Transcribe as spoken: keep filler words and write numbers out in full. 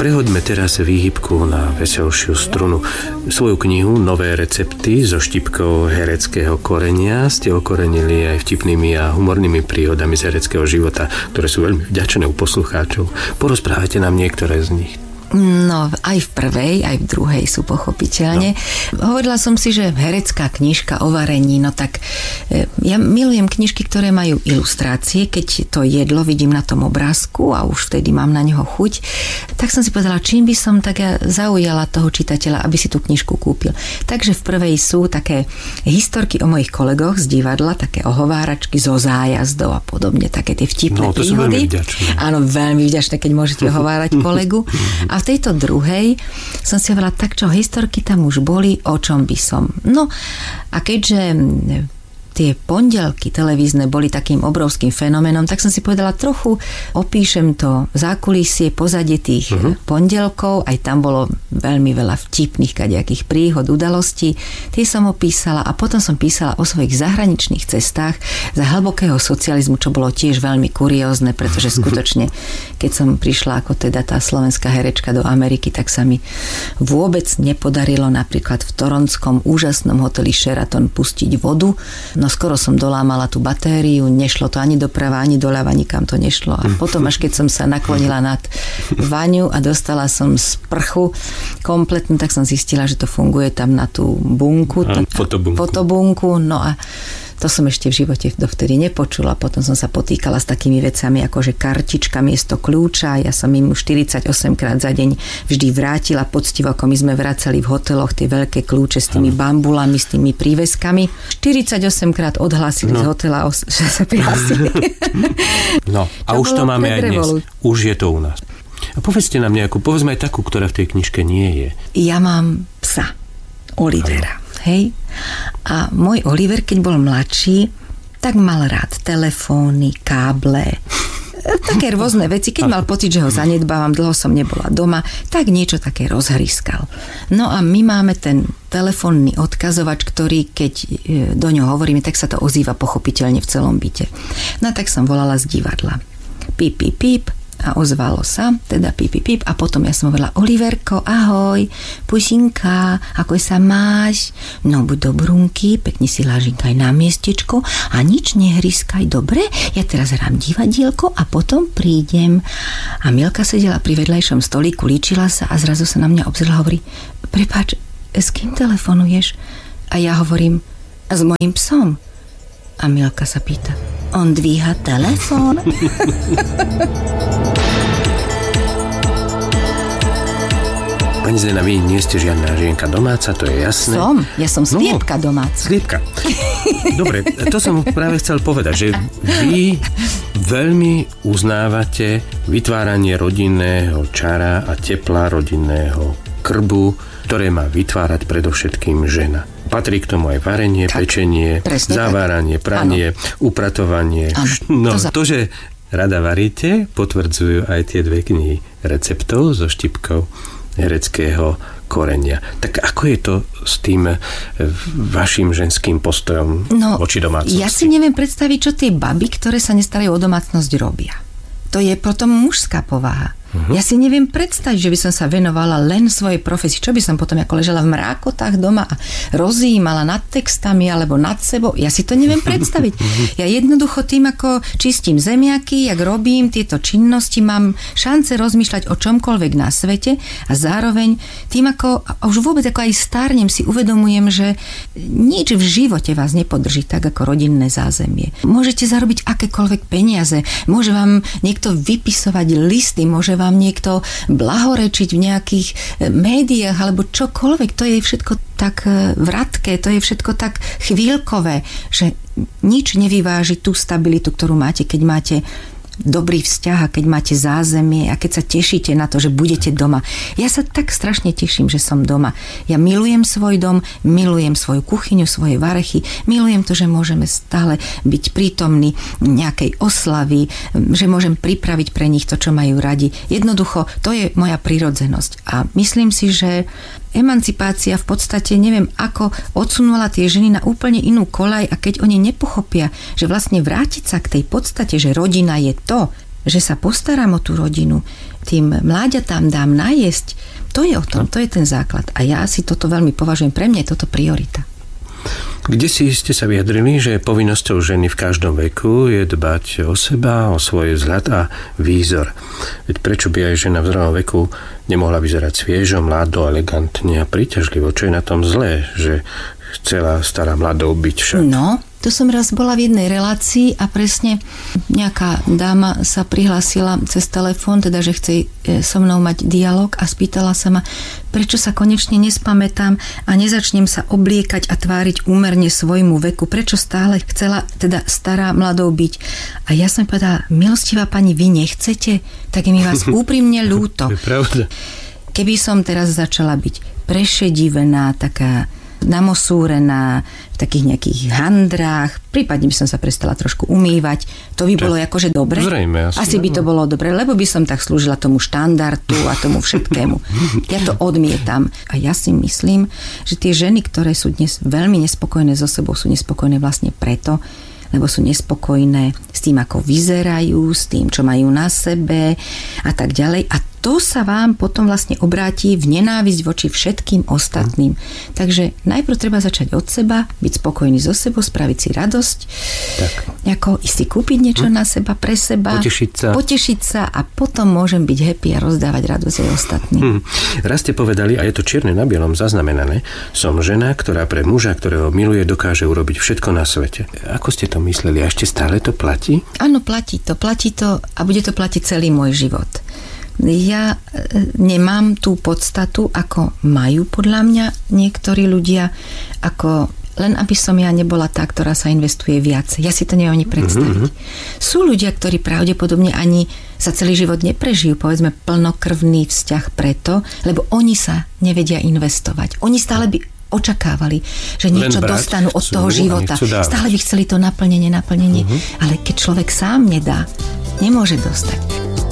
Prehoďme teraz výhybku na veselšiu strunu. Svoju knihu Nové recepty so štipkou hereckého korenia ste okorenili aj vtipnými a humornými príhodami z hereckého života, ktoré sú veľmi vďačné u poslucháčov. Porozprávajte nám niektoré z nich. No, aj v prvej, aj v druhej sú pochopiteľne. No. Hovorila som si, že herecká knižka o varení, no tak e, ja milujem knižky, ktoré majú ilustrácie, keď to jedlo vidím na tom obrázku a už vtedy mám na neho chuť, tak som si povedala, čím by som tak ja zaujala toho čitateľa, aby si tú knižku kúpil. Takže v prvej sú také historky o mojich kolegoch z divadla, také ohováračky zo zájazdov a podobne, také tie vtipné príhody. No, to príhody. sú veľmi vďačné. Áno, veľmi vďačné, keď môžete ohovárať kolegu. A v tejto druhej som si hovorila, tak čo, historky tam už boli, o čom by som. No a keďže tie pondelky televízne boli takým obrovským fenoménom, tak som si povedala, trochu opíšem to zákulisie, pozadie tých uh-huh. pondelkov, aj tam bolo veľmi veľa vtipných kadejakých príhod, udalostí. Tie som opísala a potom som písala o svojich zahraničných cestách za hlbokého socializmu, čo bolo tiež veľmi kuriózne, pretože skutočne, keď som prišla ako teda tá slovenská herečka do Ameriky, tak sa mi vôbec nepodarilo napríklad v toronskom úžasnom hoteli Sheraton pustiť vodu. No skoro som dolámala tú batériu, nešlo to ani doprava, ani doľava, nikam to nešlo. A potom, až keď som sa naklonila nad vaňu a dostala som sprchu kompletnú, tak som zistila, že to funguje tam na tú bunku, a, fotobunku. fotobunku. No a to som ešte v živote dovtedy nepočula. Potom som sa potýkala s takými vecami, ako že kartička miesto kľúča. Ja som im štyridsaťosem krát za deň vždy vrátila poctivo, ako my sme vracali v hoteloch tie veľké kľúče s tými bambulami, s tými príveskami. štyridsaťosem krát odhlásili no. z hotela, že sa prihlásili. No, a to už to máme aj dnes. Už je to u nás. A povedzte nám nejakú, povedzme aj takú, ktorá v tej knižke nie je. Ja mám psa, Olivera. Hej. A môj Oliver, keď bol mladší, tak mal rád telefóny, káble, také rôzne veci. Keď mal pocit, že ho zanedbávam, dlho som nebola doma, tak niečo také rozhryskal. No a my máme ten telefónny odkazovač, ktorý, keď do ňoho hovoríme, tak sa to ozýva pochopiteľne v celom byte. No tak som volala z divadla. Píp, píp, píp. A ozvalo sa, teda píp, píp, píp. A potom ja som hovorila, Oliverko, ahoj, pusinka, ako sa máš? No, buď dobrunky, pekne si lážinkaj na miestečko a nič nehryskaj, dobre? Ja teraz hrám divadielko a potom prídem. A Milka sedela pri vedľajšom stolíku, líčila sa a zrazu sa na mňa obzrela a hovorí, prepáč, s kým telefonuješ? A ja hovorím, s mojím psom. A Milka sa pýta, on dvíha telefón? Pani Zdena, vy nie ste žiadna žienka domáca, to je jasné. Som, ja som sliepka no, domáca. Sliepka. Dobre, to som práve chcel povedať, že vy veľmi uznávate vytváranie rodinného čara a tepla rodinného krbu, ktoré má vytvárať predovšetkým žena. Patrí k tomu aj varenie, tak, pečenie, zaváranie, pranie, ano. upratovanie. Ano, no, to, za... to, že rada varíte, potvrdzujú aj tie dve knihy receptov so štipkou hereckého korenia. Tak ako je to s tým vašim ženským postojom no, voči domácnosti? Ja si neviem predstaviť, čo tie baby, ktoré sa nestarajú o domácnosť, robia. To je potom mužská povaha. Uh-huh. Ja si neviem predstaviť, že by som sa venovala len svojej profesii. Čo by som potom ako ležela v mrákotách doma a rozjímala nad textami alebo nad sebou. Ja si to neviem predstaviť. Ja jednoducho tým, ako čistím zemiaky, jak robím tieto činnosti, mám šance rozmýšľať o čomkoľvek na svete a zároveň tým, ako a už vôbec ako aj stárnem, si uvedomujem, že nič v živote vás nepodrží tak ako rodinné zázemie. Môžete zarobiť akékoľvek peniaze, môže vám niekto vypisovať listy, môže vám niekto blahorečiť v nejakých médiách alebo čokoľvek. To je všetko tak vratké, to je všetko tak chvíľkové, že nič nevyváži tú stabilitu, ktorú máte, keď máte dobrý vzťah a keď máte zázemie a keď sa tešíte na to, že budete doma. Ja sa tak strašne teším, že som doma. Ja milujem svoj dom, milujem svoju kuchyňu, svoje varechy, milujem to, že môžeme stále byť prítomní nejakej oslavy, že môžem pripraviť pre nich to, čo majú radi. Jednoducho, to je moja prirodzenosť. A myslím si, že emancipácia v podstate, neviem ako, odsunula tie ženy na úplne inú koľaj a keď oni nepochopia, že vlastne vrátiť sa k tej podstate, že rodina je to, že sa postaram o tú rodinu, tým mláďatám dám najesť, to je o tom, to je ten základ. A ja si toto veľmi považujem, pre mňa je toto priorita. Kde si ste sa vyjadrili, že povinnosťou ženy v každom veku je dbať o seba, o svoj vzhľad a výzor. Veď prečo by aj žena v zrelom veku nemohla vyzerať sviežo, mlado, elegantne a príťažlivo? Čo je na tom zlé, že chcela stará mladou byť však? No, tu som raz bola v jednej relácii a presne nejaká dáma sa prihlásila cez telefón, teda, že chce so mnou mať dialog a spýtala sa ma, prečo sa konečne nespamätám a nezačnem sa obliekať a tváriť úmerne svojmu veku, prečo stále chcela teda stará mladou byť. A ja som povedala, milostivá pani, vy nechcete? Tak je mi vás úprimne ľúto. Keby som teraz začala byť prešedivená, taká namosúrená, v takých nejakých handrách, prípadne by som sa prestala trošku umývať, to by bolo akože dobre. Zrejme, asi, asi by to bolo dobre, lebo by som tak slúžila tomu štandardu a tomu všetkému. Ja to odmietam. A ja si myslím, že tie ženy, ktoré sú dnes veľmi nespokojné so sebou, sú nespokojné vlastne preto, lebo sú nespokojné s tým, ako vyzerajú, s tým, čo majú na sebe a tak ďalej. A to sa vám potom vlastne obráti v nenávisť voči všetkým ostatným. Takže najprv treba začať od seba, byť spokojný so sebou, spraviť si radosť, tak. Ako si kúpiť niečo hm. na seba, pre seba, potešiť sa. potešiť sa a potom môžem byť happy a rozdávať radosť aj ostatným. Hm. Raz ste povedali, a je to čierne na bielom zaznamenané, som žena, ktorá pre muža, ktorého miluje, dokáže urobiť všetko na svete. Ako ste to mysleli? A ešte stále to platí? Áno, platí to. Platí to a bude to platiť celý môj život. Ja nemám tú podstatu, ako majú podľa mňa niektorí ľudia, ako len aby som ja nebola tá, ktorá sa investuje viac. Ja si to neviem ani predstaviť. Mm-hmm. Sú ľudia, ktorí pravdepodobne ani za celý život neprežijú, povedzme, plnokrvný vzťah preto, lebo oni sa nevedia investovať. Oni stále by očakávali, že niečo dostanú od toho života. Stále by chceli to naplnenie, naplnenie. Mm-hmm. Ale keď človek sám nedá, nemôže dostať.